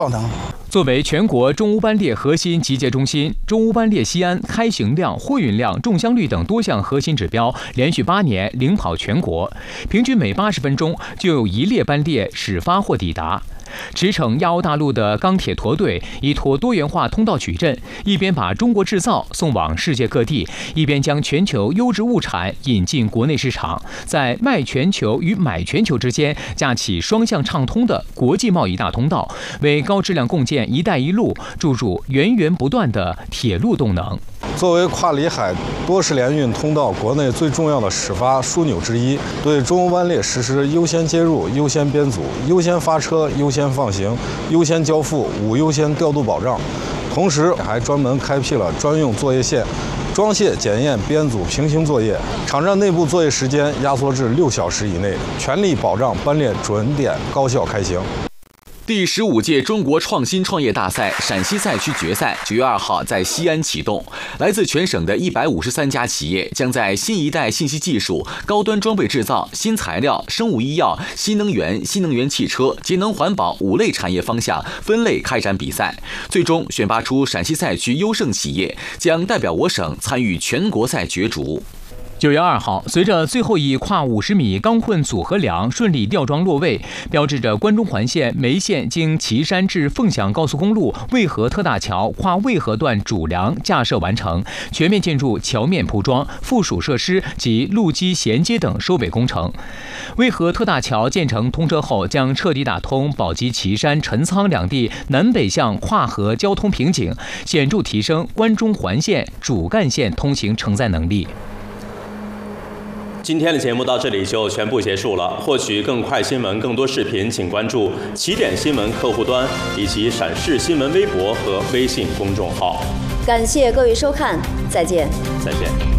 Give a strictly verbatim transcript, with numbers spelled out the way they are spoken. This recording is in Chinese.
作为全国中乌班列核心集结中心，中乌班列西安开行量、货运量、重箱率等多项核心指标连续八年领跑全国，平均每八十分钟就有一列班列始发或抵达。驰骋亚欧大陆的钢铁驼队依托多元化通道矩阵，一边把中国制造送往世界各地，一边将全球优质物产引进国内市场，在卖全球与买全球之间架起双向畅通的国际贸易大通道，为高质量共建“一带一路”注入源源不断的铁路动能。 作为跨里海多式联运通道国内最重要的始发枢纽之一，对中乌班列实施优先接入、优先编组、优先发车、优先放行、优先交付五优先调度保障。同时，还专门开辟了专用作业线，装卸、检验、编组、平行作业，场站内部作业时间压缩至六小时以内，全力保障班列准点高效开行。 第十五届中国创新创业大赛陕西赛区决赛九月二号在西安启动，来自全省的一百五十三家企业将在新一代信息技术、高端装备制造、新材料、生物医药、新能源、新能源汽车、节能环保五类产业方向分类开展比赛，最终选拔出陕西赛区优胜企业，将代表我省参与全国赛角逐。 九月二号，随着最后一跨五十米钢混组合梁顺利吊装落位，标志着关中环线梅县经岐山至凤翔高速公路渭河特大桥跨渭河段主梁架设完成，全面进入桥面铺装、附属设施及路基衔接等收尾工程。渭河特大桥建成通车后，将彻底打通宝鸡、岐山、陈仓两地南北向跨河交通瓶颈，显著提升关中环线主干线通行承载能力。 今天的节目到这里就全部结束了。获取更快新闻、更多视频，请关注起点新闻客户端以及陕视新闻微博和微信公众号。 感谢各位收看，再见。 再见。